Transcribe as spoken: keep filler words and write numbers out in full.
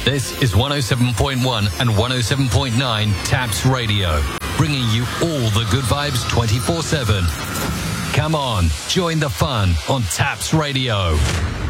This is one oh seven point one and one oh seven point nine Taps Radio, bringing you all the good vibes twenty-four seven. Come on, join the fun on Taps Radio.